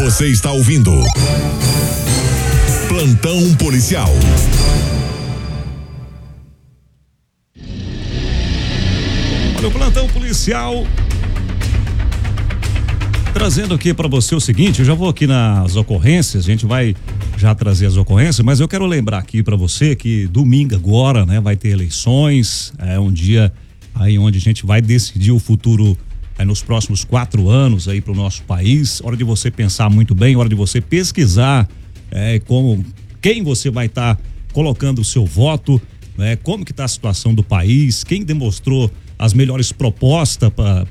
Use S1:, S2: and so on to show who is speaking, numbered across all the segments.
S1: Você está ouvindo Plantão Policial.
S2: Olha, o Plantão Policial trazendo aqui para você o seguinte, eu já vou aqui nas ocorrências, a gente vai já trazer as ocorrências, mas eu quero lembrar aqui para você que domingo agora, né, vai ter eleições, é um dia aí onde a gente vai decidir o futuro nos próximos 4 anos aí para o nosso país. Hora de você pensar muito bem, hora de você pesquisar quem você vai estar colocando o seu voto, né? Como que está a situação do país, quem demonstrou as melhores propostas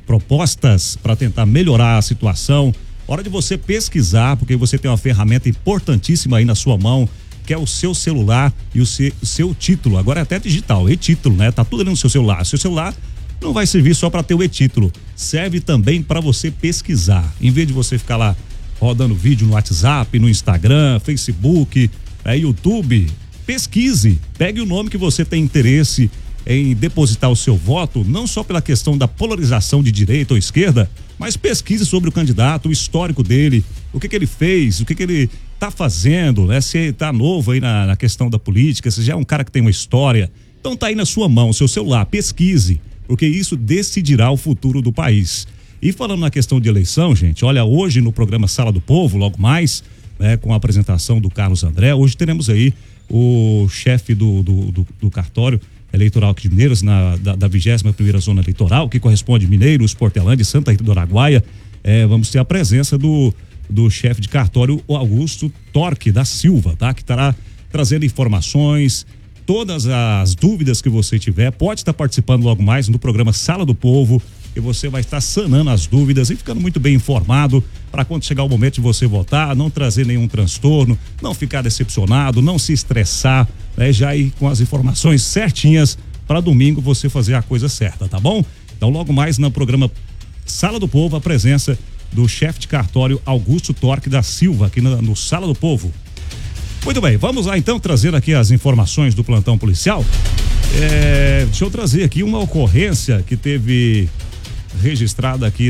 S2: para tentar melhorar a situação. Hora de você pesquisar, porque você tem uma ferramenta importantíssima aí na sua mão, que é o seu celular e o seu título. Agora é até digital, e-título, né? Tá tudo ali no seu celular. Seu celular não vai servir só para ter o e-título, serve também para você pesquisar. Em vez de você ficar lá rodando vídeo no WhatsApp, no Instagram, Facebook, YouTube, pesquise, pegue o nome que você tem interesse em depositar o seu voto, não só pela questão da polarização de direita ou esquerda, mas pesquise sobre o candidato, o histórico dele, o que ele fez, o que ele tá fazendo, né? Se ele tá novo aí na questão da política, se já é um cara que tem uma história. Então tá aí na sua mão, seu celular, pesquise, porque isso decidirá o futuro do país. E falando na questão de eleição, gente, olha, hoje no programa Sala do Povo, logo mais, né, com a apresentação do Carlos André, hoje teremos aí o chefe do cartório eleitoral aqui de Mineiros, da 21ª Zona Eleitoral, que corresponde Mineiros, Portelândia e Santa Rita do Araguaia. Vamos ter a presença do chefe de cartório, o Augusto Torque da Silva, tá? Que estará trazendo informações, todas as dúvidas que você tiver, pode estar participando logo mais no programa Sala do Povo, e você vai estar sanando as dúvidas e ficando muito bem informado para quando chegar o momento de você votar, não trazer nenhum transtorno, não ficar decepcionado, não se estressar, né? Já ir com as informações certinhas para domingo você fazer a coisa certa, tá bom? Então logo mais no programa Sala do Povo, a presença do chefe de cartório Augusto Torque da Silva aqui no Sala do Povo. Muito bem, vamos lá então trazer aqui as informações do plantão policial. Deixa eu trazer aqui uma ocorrência que teve registrada aqui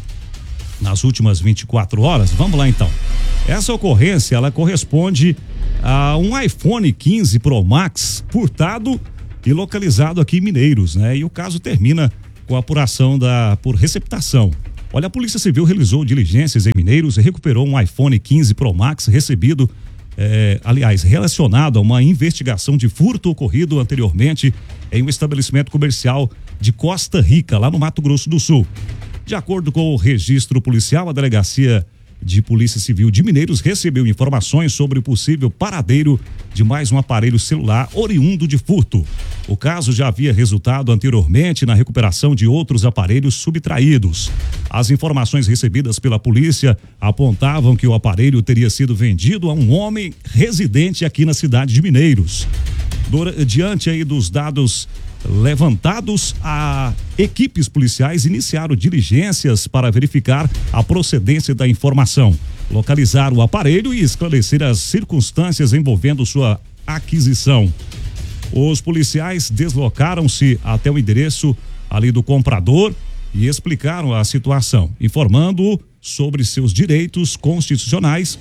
S2: nas últimas 24 horas. Vamos lá então. Essa ocorrência, ela corresponde a um iPhone 15 Pro Max furtado e localizado aqui em Mineiros, né? E o caso termina com a apuração por receptação. Olha, a Polícia Civil realizou diligências em Mineiros e recuperou um iPhone 15 Pro Max recebido, relacionado a uma investigação de furto ocorrido anteriormente em um estabelecimento comercial de Costa Rica, lá no Mato Grosso do Sul. De acordo com o registro policial, a Delegacia de Polícia Civil de Mineiros recebeu informações sobre o possível paradeiro de mais um aparelho celular oriundo de furto. O caso já havia resultado anteriormente na recuperação de outros aparelhos subtraídos. As informações recebidas pela polícia apontavam que o aparelho teria sido vendido a um homem residente aqui na cidade de Mineiros. Diante aí dos dados levantados, equipes policiais iniciaram diligências para verificar a procedência da informação, localizar o aparelho e esclarecer as circunstâncias envolvendo sua aquisição. Os policiais deslocaram-se até o endereço ali do comprador e explicaram a situação, informando sobre seus direitos constitucionais,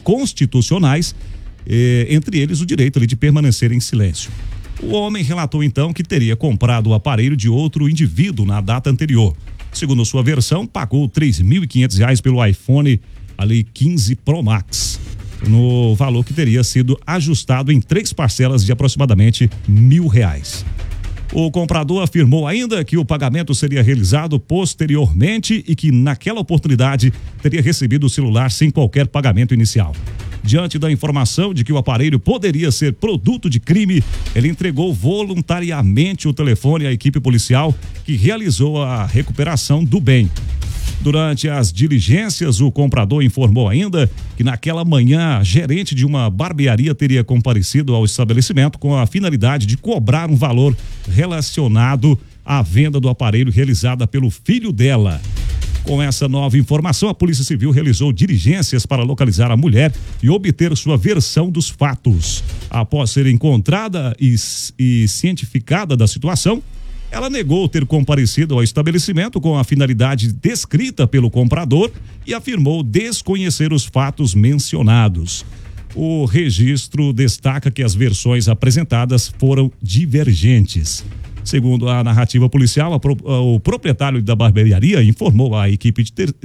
S2: entre eles o direito ali de permanecer em silêncio. O homem relatou então que teria comprado o aparelho de outro indivíduo na data anterior. Segundo sua versão, pagou R$ 3.500 pelo iPhone 15 Pro Max, no valor que teria sido ajustado em 3 parcelas de aproximadamente R$ 1.000. O comprador afirmou ainda que o pagamento seria realizado posteriormente e que naquela oportunidade teria recebido o celular sem qualquer pagamento inicial. Diante da informação de que o aparelho poderia ser produto de crime, ele entregou voluntariamente o telefone à equipe policial que realizou a recuperação do bem. Durante as diligências, o comprador informou ainda que naquela manhã, a gerente de uma barbearia teria comparecido ao estabelecimento com a finalidade de cobrar um valor relacionado à venda do aparelho realizada pelo filho dela. Com essa nova informação, a Polícia Civil realizou diligências para localizar a mulher e obter sua versão dos fatos. Após ser encontrada e cientificada da situação, Ela negou ter comparecido ao estabelecimento com a finalidade descrita pelo comprador e afirmou desconhecer os fatos mencionados. O registro destaca que as versões apresentadas foram divergentes. Segundo a narrativa policial, o proprietário da barbearia informou à equipe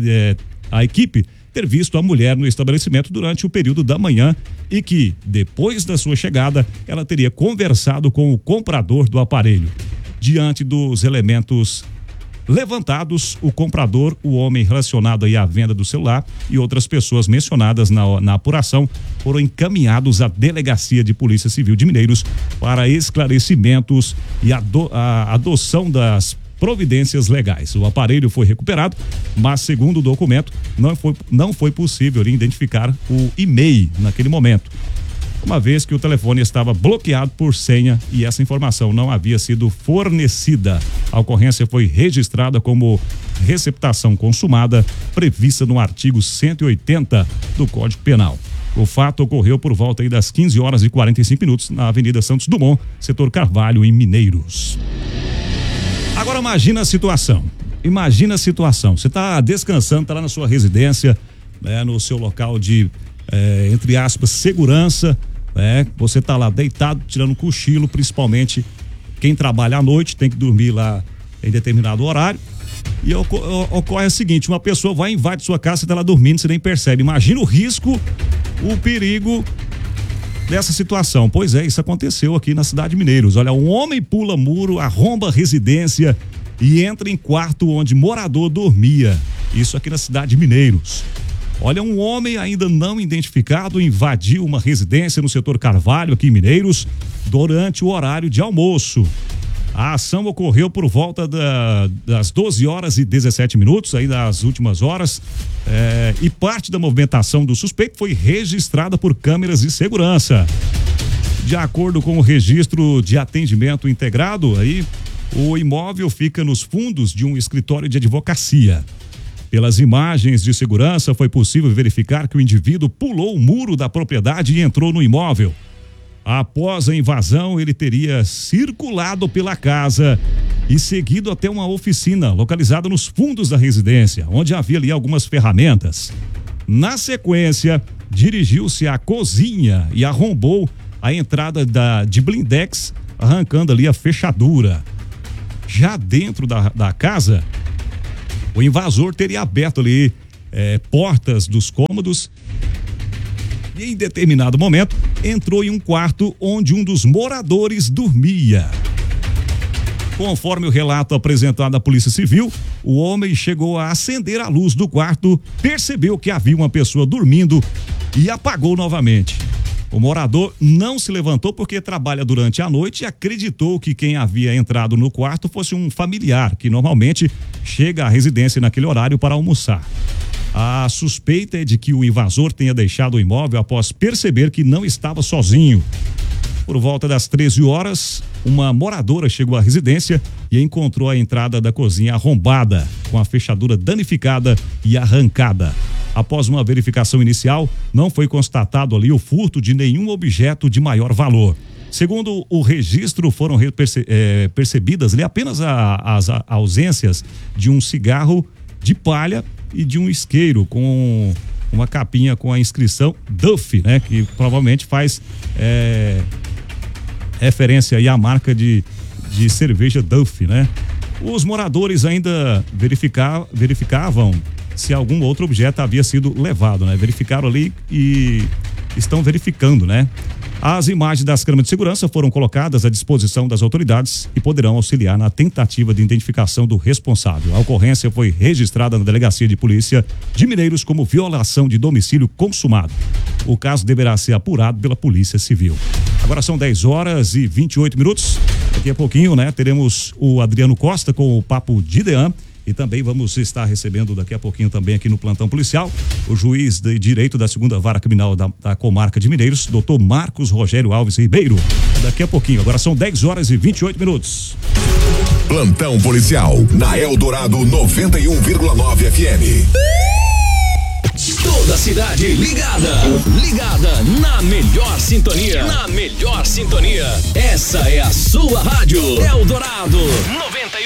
S2: ter visto a mulher no estabelecimento durante o período da manhã e que, depois da sua chegada, ela teria conversado com o comprador do aparelho. Diante dos elementos levantados, o comprador, o homem relacionado aí à venda do celular e outras pessoas mencionadas na apuração foram encaminhados à Delegacia de Polícia Civil de Mineiros para esclarecimentos e a adoção das providências legais. O aparelho foi recuperado, mas segundo o documento, não foi possível identificar o e-mail naquele momento, uma vez que o telefone estava bloqueado por senha e essa informação não havia sido fornecida. A ocorrência foi registrada como receptação consumada, prevista no artigo 180 do Código Penal. O fato ocorreu por volta aí das 15 horas e 45 minutos na Avenida Santos Dumont, setor Carvalho, em Mineiros. Agora imagina a situação. Você está descansando, está lá na sua residência, né, no seu local de, entre aspas, segurança. Você está lá deitado, tirando um cochilo, principalmente quem trabalha à noite, tem que dormir lá em determinado horário. E ocorre o seguinte: uma pessoa vai, invade sua casa, você está lá dormindo, você nem percebe. Imagina o risco, o perigo dessa situação. Pois é, isso aconteceu aqui na cidade de Mineiros. Olha, um homem pula muro, arromba residência e entra em quarto onde morador dormia. Isso aqui na cidade de Mineiros. Olha, um homem ainda não identificado invadiu uma residência no setor Carvalho, aqui em Mineiros, durante o horário de almoço. A ação ocorreu por volta das 12 horas e 17 minutos, aí das últimas horas, e parte da movimentação do suspeito foi registrada por câmeras de segurança. De acordo com o registro de atendimento integrado, aí, o imóvel fica nos fundos de um escritório de advocacia. Pelas imagens de segurança, foi possível verificar que o indivíduo pulou o muro da propriedade e entrou no imóvel. Após a invasão, ele teria circulado pela casa e seguido até uma oficina localizada nos fundos da residência, onde havia ali algumas ferramentas. Na sequência, dirigiu-se à cozinha e arrombou a entrada de blindex, arrancando ali a fechadura. Já dentro da casa, o invasor teria aberto ali portas dos cômodos e em determinado momento entrou em um quarto onde um dos moradores dormia. Conforme o relato apresentado à Polícia Civil, o homem chegou a acender a luz do quarto, percebeu que havia uma pessoa dormindo e apagou novamente. O morador não se levantou porque trabalha durante a noite e acreditou que quem havia entrado no quarto fosse um familiar, que normalmente chega à residência naquele horário para almoçar. A suspeita é de que o invasor tenha deixado o imóvel após perceber que não estava sozinho. Por volta das 13 horas, uma moradora chegou à residência e encontrou a entrada da cozinha arrombada, com a fechadura danificada e arrancada. Após uma verificação inicial, não foi constatado ali o furto de nenhum objeto de maior valor. Segundo o registro, foram percebidas ali apenas as ausências de um cigarro de palha e de um isqueiro com uma capinha com a inscrição Duff, né? Que provavelmente faz referência aí à marca de cerveja Duff, né? Os moradores ainda verificavam se algum outro objeto havia sido levado, né? Verificaram ali e estão verificando, né? As imagens das câmeras de segurança foram colocadas à disposição das autoridades e poderão auxiliar na tentativa de identificação do responsável. A ocorrência foi registrada na Delegacia de Polícia de Mineiros como violação de domicílio consumado. O caso deverá ser apurado pela Polícia Civil. Agora são 10 horas e 28 minutos. Daqui a pouquinho, né, teremos o Adriano Costa com o Papo de Dean. E também vamos estar recebendo daqui a pouquinho também aqui no plantão policial o juiz de direito da 2ª Vara Criminal da Comarca de Mineiros, doutor Marcos Rogério Alves Ribeiro. Daqui a pouquinho, agora são 10 horas e 28 minutos.
S1: Plantão policial na Eldorado 91,9 FM.
S3: Toda a cidade ligada. Ligada na melhor sintonia. Na melhor sintonia. Essa é a sua rádio. Eldorado 90.